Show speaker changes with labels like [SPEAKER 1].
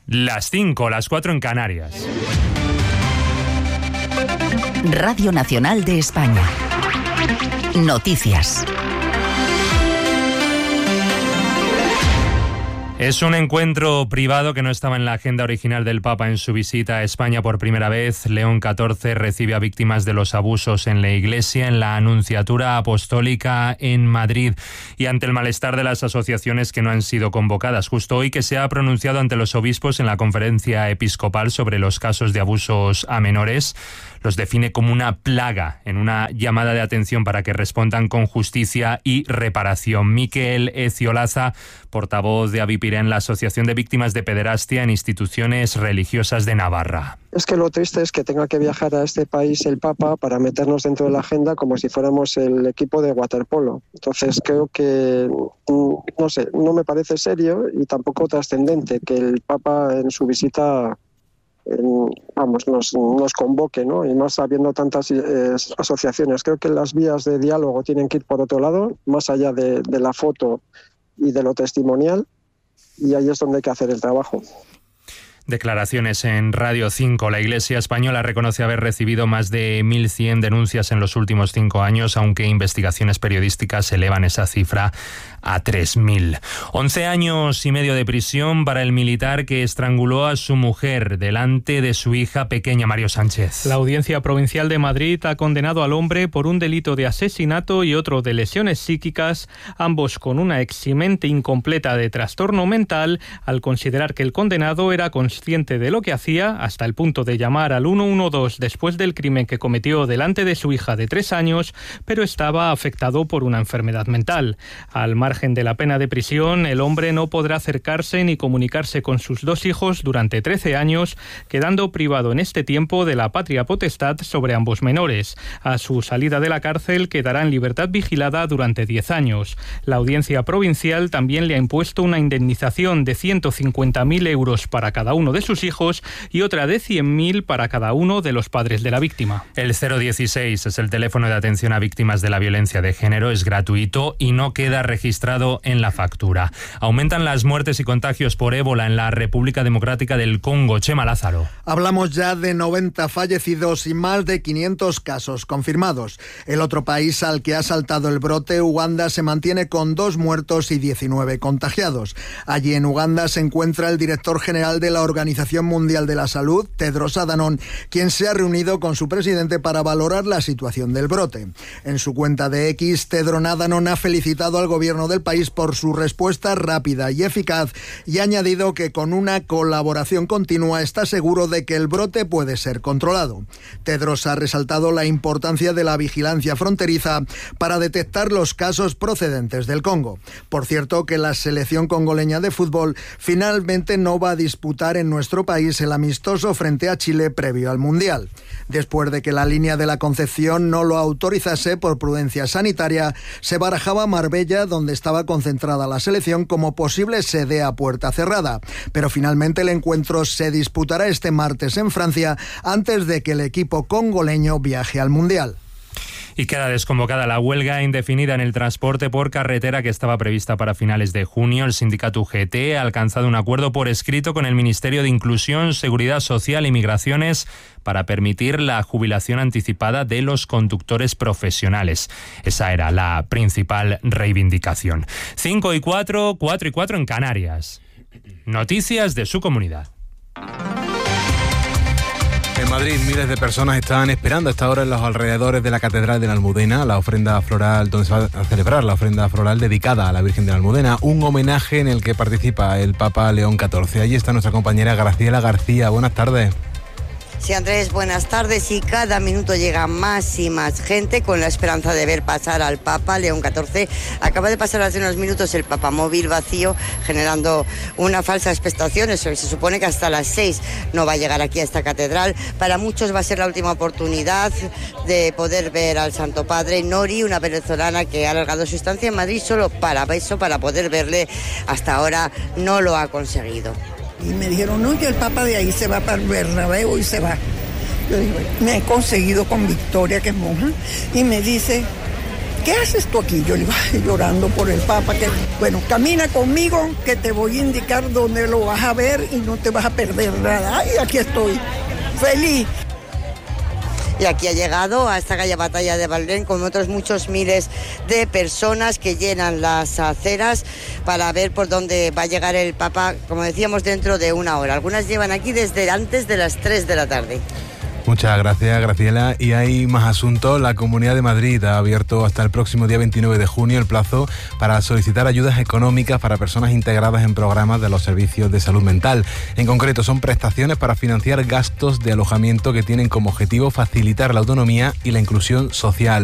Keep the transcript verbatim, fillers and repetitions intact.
[SPEAKER 1] Las cinco, las cuatro en Canarias.
[SPEAKER 2] Radio Nacional de España. Noticias.
[SPEAKER 1] Es un encuentro privado que no estaba en la agenda original del Papa en su visita a España por primera vez. León catorce recibe a víctimas de los abusos en la Iglesia, en la Anunciatura Apostólica en Madrid, y ante el malestar de las asociaciones que no han sido convocadas. Justo hoy que se ha pronunciado ante los obispos en la conferencia episcopal sobre los casos de abusos a menores, los define como una plaga, en una llamada de atención para que respondan con justicia y reparación. Miquel Eciolaza, portavoz de Avipira en la Asociación de Víctimas de Pederastia en Instituciones Religiosas de Navarra.
[SPEAKER 3] Es que lo triste es que tenga que viajar a este país el Papa para meternos dentro de la agenda como si fuéramos el equipo de waterpolo. Entonces creo que, no sé, no me parece serio y tampoco trascendente que el Papa en su visita En, vamos, nos, nos convoque, ¿no? Y más habiendo tantas eh, asociaciones. Creo que las vías de diálogo tienen que ir por otro lado, más allá de, de la foto y de lo testimonial, y ahí es donde hay que hacer el trabajo.
[SPEAKER 1] Declaraciones en Radio cinco. La Iglesia española reconoce haber recibido más de mil cien denuncias en los últimos cinco años, aunque investigaciones periodísticas elevan esa cifra a tres mil. Once años y medio de prisión para el militar que estranguló a su mujer delante de su hija pequeña. Mario Sánchez.
[SPEAKER 4] La Audiencia Provincial de Madrid ha condenado al hombre por un delito de asesinato y otro de lesiones psíquicas, ambos con una eximente incompleta de trastorno mental, al considerar que el condenado era consciente de lo que hacía, hasta el punto de llamar al uno uno dos después del crimen que cometió delante de su hija de tres años, pero estaba afectado por una enfermedad mental. Al margen de la pena de prisión, el hombre no podrá acercarse ni comunicarse con sus dos hijos durante trece años, quedando privado en este tiempo de la patria potestad sobre ambos menores. A su salida de la cárcel quedará en libertad vigilada durante diez años. La Audiencia Provincial también le ha impuesto una indemnización de ciento cincuenta mil euros para cada uno de sus hijos y otra de cien mil para cada uno de los padres de la víctima.
[SPEAKER 1] El cero dieciséis es el teléfono de atención a víctimas de la violencia de género, es gratuito y no queda registrado en la factura. Aumentan las muertes y contagios por ébola en la República Democrática del Congo. Chema Lázaro.
[SPEAKER 5] Hablamos ya de noventa fallecidos y más de quinientos casos confirmados. El otro país al que ha saltado el brote, Uganda, se mantiene con dos muertos y diecinueve contagiados. Allí en Uganda se encuentra el director general de la Organización Mundial de la Salud, Tedros Adhanom, quien se ha reunido con su presidente para valorar la situación del brote. En su cuenta de X, Tedros Adhanom ha felicitado al gobierno del país por su respuesta rápida y eficaz y ha añadido que con una colaboración continua está seguro de que el brote puede ser controlado. Tedros ha resaltado la importancia de la vigilancia fronteriza para detectar los casos procedentes del Congo. Por cierto, que la selección congoleña de fútbol finalmente no va a disputar en nuestro país el amistoso frente a Chile previo al Mundial. Después de que la línea de la Concepción no lo autorizase por prudencia sanitaria, se barajaba Marbella, donde estaba concentrada la selección, como posible sede a puerta cerrada. Pero finalmente el encuentro se disputará este martes en Francia, antes de que el equipo congoleño viaje al Mundial.
[SPEAKER 1] Y queda desconvocada la huelga indefinida en el transporte por carretera que estaba prevista para finales de junio. El sindicato U G T ha alcanzado un acuerdo por escrito con el Ministerio de Inclusión, Seguridad Social y Migraciones para permitir la jubilación anticipada de los conductores profesionales. Esa era la principal reivindicación. cinco y cuatro, cuatro y cuatro en Canarias. Noticias de su comunidad.
[SPEAKER 6] En Madrid, miles de personas están esperando a esta hora en los alrededores de la Catedral de la Almudena, la ofrenda floral, donde se va a celebrar la ofrenda floral dedicada a la Virgen de la Almudena, un homenaje en el que participa el Papa León catorce. Allí está nuestra compañera Graciela García. Buenas tardes.
[SPEAKER 7] Sí, Andrés, buenas tardes. Y cada minuto llega más y más gente con la esperanza de ver pasar al Papa León catorce. Acaba de pasar hace unos minutos el papamóvil vacío, generando una falsa expectación. Eso, se supone que hasta las seis no va a llegar aquí a esta catedral. Para muchos va a ser la última oportunidad de poder ver al Santo Padre. Nori, una venezolana que ha alargado su estancia en Madrid solo para eso, para poder verle, hasta ahora no lo ha conseguido.
[SPEAKER 8] Y me dijeron, no, que el Papa de ahí se va para el Bernabéu y se va. Yo digo, me he conseguido con Victoria, que es monja, y me dice, ¿qué haces tú aquí? Yo le digo, ay, llorando por el Papa. Que, bueno, camina conmigo que te voy a indicar dónde lo vas a ver y no te vas a perder nada. Ay, aquí estoy, feliz.
[SPEAKER 7] Y aquí ha llegado a esta calle Batalla de Belén con otros muchos miles de personas que llenan las aceras para ver por dónde va a llegar el Papa, como decíamos, dentro de una hora. Algunas llevan aquí desde antes de las tres de la tarde.
[SPEAKER 6] Muchas gracias, Graciela. Y hay más asuntos. La Comunidad de Madrid ha abierto hasta el próximo día veintinueve de junio el plazo para solicitar ayudas económicas para personas integradas en programas de los servicios de salud mental. En concreto, son prestaciones para financiar gastos de alojamiento que tienen como objetivo facilitar la autonomía y la inclusión social.